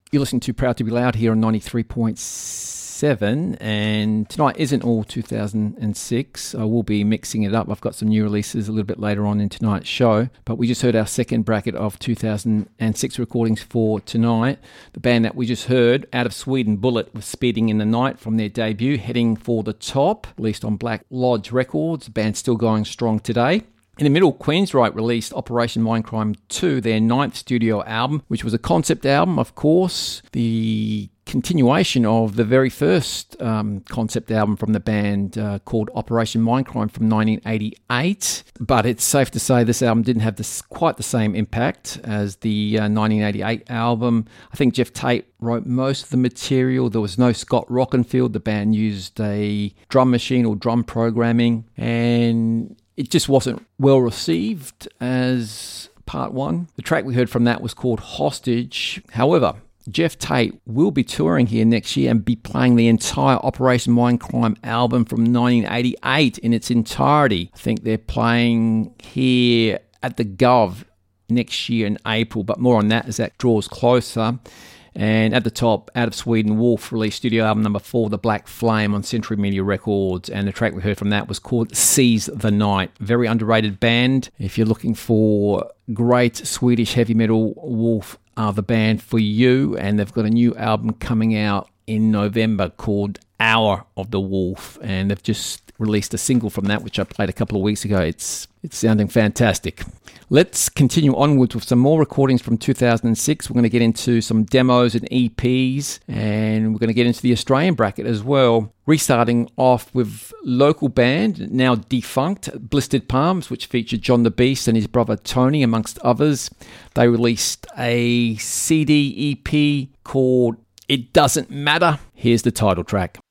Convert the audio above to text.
You're listening to Proud to Be Loud here on 93.7, and tonight isn't all 2006. I will be mixing it up. I've got some new releases a little bit later on in tonight's show, but we just heard our second bracket of 2006 recordings for tonight. The band that we just heard, out of Sweden, Bullet, was Speeding in the Night from their debut, Heading for the Top, released on Black Lodge Records. The band's still going strong today. In the middle, Queensryche released Operation Mindcrime 2, their 9th studio album, which was a concept album, of course, the continuation of the very first concept album from the band called Operation Mindcrime from 1988. But it's safe to say this album didn't have quite the same impact as the 1988 album. I think Geoff Tate wrote most of the material. There was no Scott Rockenfield. The band used a drum machine or drum programming, and it just wasn't well received as part one. The track we heard from that was called Hostage. However, Geoff Tate will be touring here next year and be playing the entire Operation Mindcrime album from 1988 in its entirety. I think they're playing here at the Gov next year in April, but more on that as that draws closer. And at the top, out of Sweden, Wolf released studio album number 4, The Black Flame, on Century Media Records. And the track we heard from that was called Seize the Night. Very underrated band. If you're looking for great Swedish heavy metal, Wolf are the band for you. And they've got a new album coming out in November called Hour of the Wolf. And they've just released a single from that, which I played a couple of weeks ago. It's sounding fantastic. Let's continue onwards with some more recordings from 2006. We're going to get into some demos and EPs, and we're going to get into the Australian bracket as well. Restarting off with local band, now defunct, Blistered Palms, which featured John the Beast and his brother Tony, amongst others. They released a CD EP called It Doesn't Matter. Here's the title track.